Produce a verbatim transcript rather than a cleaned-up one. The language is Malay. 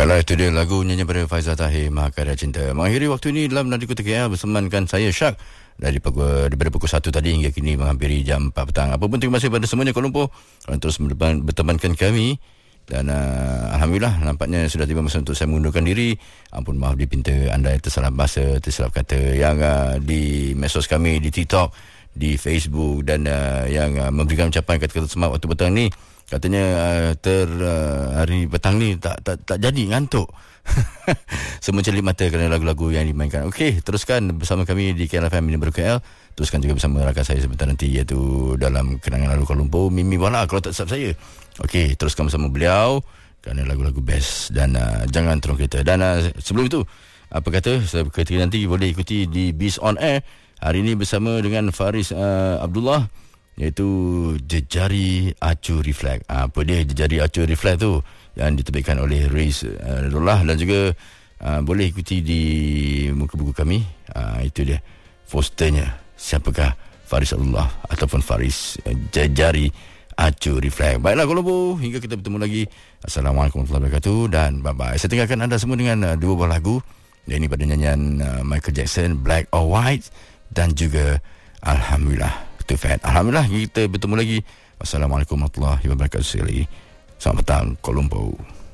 Baiklah, itu dia lagu nyanyi pada Faizal Tahir, Mahakarya Cinta. Mengakhiri waktu ini dalam Nadi Kota K L bersamakan saya Syak dari pukul, daripada pukul satu tadi hingga kini menghampiri jam empat petang. Apa pun terima kasih pada semuanya Kuala Lumpur kerana terus bertemankan kami. Dan uh, Alhamdulillah nampaknya sudah tiba masa untuk saya mengundurkan diri. Ampun maaf dipinta anda yang tersalah bahasa, tersilap kata yang uh, di medsos kami, di TikTok, di Facebook dan uh, yang uh, memberikan ucapan kata-kata semangat waktu petang ni. Katanya uh, ter uh, hari petang ni tak tak tak jadi ngantuk. Semua celip mata kerana lagu-lagu yang dimainkan. Okey, teruskan bersama kami di K L F M ini baru K L. Teruskan juga bersama rakan saya sebentar nanti, iaitu dalam kenangan lalu Kuala Lumpur, Mimi Wala kalau tak silap saya. Okey, teruskan bersama beliau kerana lagu-lagu best dan uh, jangan turun kereta. Dan uh, sebelum itu, apa kata, ketika nanti boleh ikuti di Beast on Air hari ini bersama dengan Faris uh, Abdullah, iaitu Jejari Acu Reflect. Ha, apa dia Jejari Acu Reflect tu yang diterbitkan oleh Riz uh, Rullah, dan juga uh, boleh ikuti di muka buku kami. Uh, itu dia posternya, siapakah Faris Abdullah ataupun Faris uh, Jejari Acu Reflect. Baiklah Kuala Lumpur, hingga kita bertemu lagi. Assalamualaikum warahmatullahi wabarakatuh dan bye-bye. Saya tinggalkan anda semua dengan uh, dua buah lagu, yang ini pada nyanyian uh, Michael Jackson, Black or White, dan juga Alhamdulillah. Alhamdulillah kita bertemu lagi. Wassalamualaikum warahmatullahi wabarakatuh. Selamat petang Kuala Lumpur.